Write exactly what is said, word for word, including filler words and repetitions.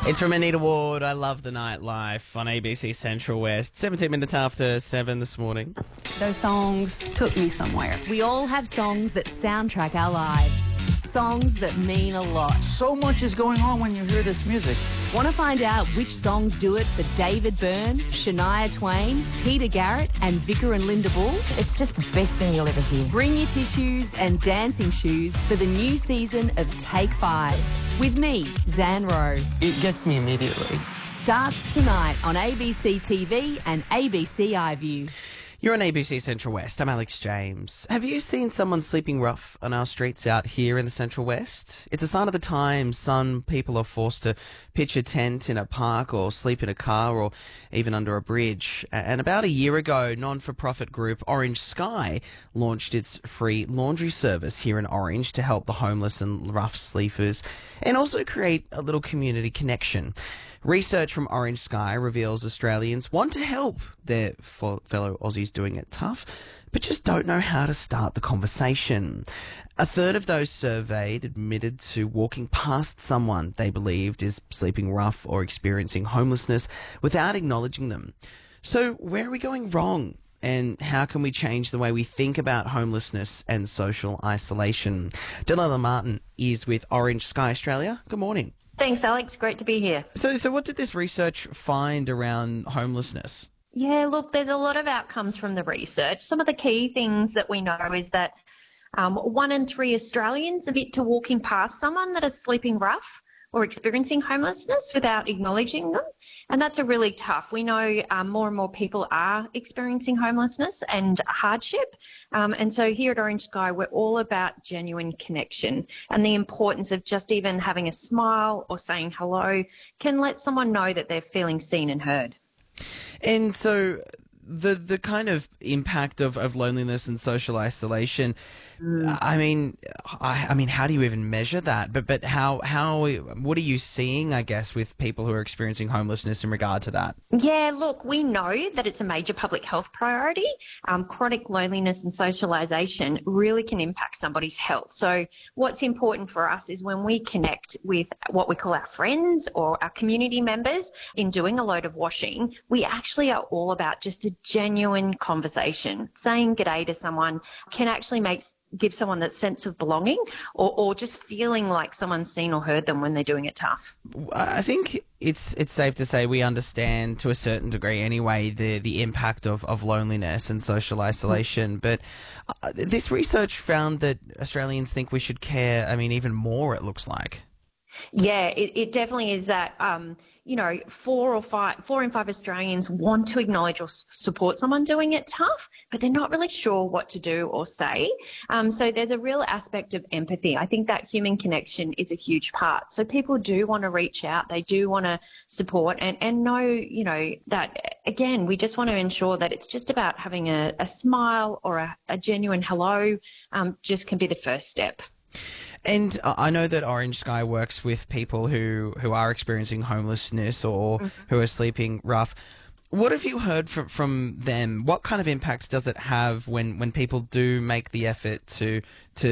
It's from Anita Ward. I love the nightlife on A B C Central West. seventeen minutes after seven this morning. Those songs took me somewhere. We all have songs that soundtrack our lives. Songs that mean a lot. So much is going on when you hear this music. Want to find out which songs do it for David Byrne, Shania Twain, Peter Garrett and Vicar and Linda Bull? It's just the best thing you'll ever hear. Bring your tissues and dancing shoes for the new season of Take Five. With me, Zan Rowe. It gets me immediately. Starts tonight on A B C T V and A B C iView. You're on A B C Central West. I'm Alex James. Have you seen someone sleeping rough on our streets out here in the Central West? It's a sign of the times. Some people are forced to pitch a tent in a park or sleep in a car or even under a bridge. And about a year ago, non-for-profit group Orange Sky launched its free laundry service here in Orange to help the homeless and rough sleepers and also create a little community connection. Research from Orange Sky reveals Australians want to help their fellow Aussies doing it tough, but just don't know how to start the conversation. A third of those surveyed admitted to walking past someone they believed is sleeping rough or experiencing homelessness without acknowledging them. So where are we going wrong? And how can we change the way we think about homelessness and social isolation? Delilah Martin is with Orange Sky Australia. Good morning. Thanks, Alex. Great to be here. So, so what did this research find around homelessness? Yeah, look, there's a lot of outcomes from the research. Some of the key things that we know is that um, one in three Australians admit to walking past someone that is sleeping rough or experiencing homelessness without acknowledging them. And that's a really tough. We know um, more and more people are experiencing homelessness and hardship. Um, and so here at Orange Sky, we're all about genuine connection and the importance of just even having a smile or saying hello can let someone know that they're feeling seen and heard. And so the the kind of impact of, of loneliness and social isolation, mm. I mean, I, I mean, how do you even measure that? But but how how what are you seeing, I guess, with people who are experiencing homelessness in regard to that? Yeah, look, we know that it's a major public health priority. Um, chronic loneliness and socialisation really can impact somebody's health. So what's important for us is when we connect with what we call our friends or our community members in doing a load of washing, we actually are all about just a genuine conversation. Saying g'day to someone can actually make give someone that sense of belonging or, or just feeling like someone's seen or heard them when they're doing it tough. I think it's it's safe to say we understand to a certain degree anyway the, the impact of, of loneliness and social isolation, but uh, this research found that Australians think we should care, I mean, even more, it looks like. Yeah, it, it definitely is that, um, you know, four or five, four in five Australians want to acknowledge or s- support someone doing it tough, but they're not really sure what to do or say. Um, so there's a real aspect of empathy. I think that human connection is a huge part. So people do want to reach out. They do want to support and, and know, you know, that, again, we just want to ensure that it's just about having a, a smile or a, a genuine hello um, just can be the first step. And I know that Orange Sky works with people who, who are experiencing homelessness or mm-hmm. who are sleeping rough. What have you heard from, from them? What kind of impact does it have when, when people do make the effort to to